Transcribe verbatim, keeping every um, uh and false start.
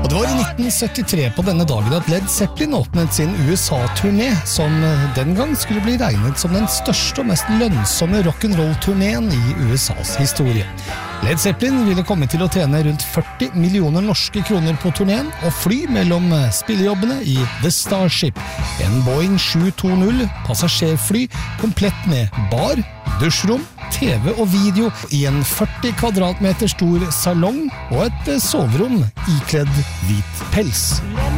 Det var i nitten syttitre på denne dagen at Led Zeppelin åpnet sin U S A-turné, som den gang skulle bli regnet som den største og mest lønnsomme rock'n'roll-turneen i U S A's historie. Led Zeppelin ville komme til å tjene rundt førti millioner norske kroner på turneen og fly mellom spillejobbene i The Starship, en Boeing sju to null passasjerfly komplett med bar, dusjrom, T V og video i en førti kvadratmeter stor salong og et soverom ikledd hvit pels.